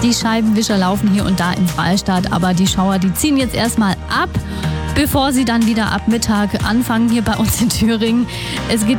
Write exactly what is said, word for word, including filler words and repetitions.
Die Scheibenwischer laufen hier und da im Freistaat, aber die Schauer, die ziehen jetzt erstmal ab, bevor sie dann wieder ab Mittag anfangen hier bei uns in Thüringen. Es gibt